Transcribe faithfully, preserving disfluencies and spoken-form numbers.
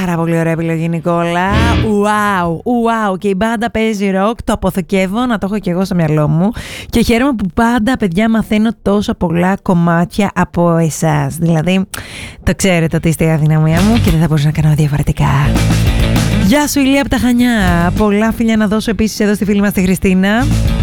Πάρα πολύ ωραία επιλογή, Νικόλα. Wow, wow. Και η μπάντα παίζει ροκ. Το αποθηκεύω, να το έχω και εγώ στο μυαλό μου. Και χαίρομαι που πάντα, παιδιά, μαθαίνω τόσο πολλά κομμάτια από εσάς. Δηλαδή, το ξέρετε ότι είστε η αδυναμία μου και δεν θα μπορούσα να κάνω διαφορετικά. Γεια σου, Ηλία από τα Χανιά. Πολλά φιλιά να δώσω επίσης εδώ στη φίλη μας τη Χριστίνα.